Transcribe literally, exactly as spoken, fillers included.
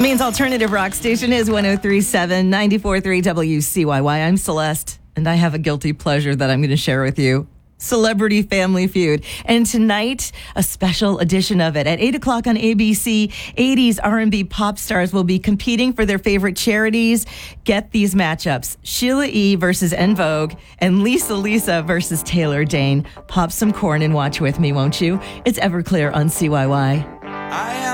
Maine's alternative rock station is one oh three point seven, ninety-four point three W C Y Y. I'm Celeste, and I have a guilty pleasure that I'm going to share with you. Celebrity Family Feud. And tonight, a special edition of it. At eight o'clock on A B C, eighties R and B pop stars will be competing for their favorite charities. Get these matchups. Sheila E. versus En Vogue and Lisa Lisa versus Taylor Dayne. Pop some corn and watch with me, won't you? It's Everclear on C Y Y. I am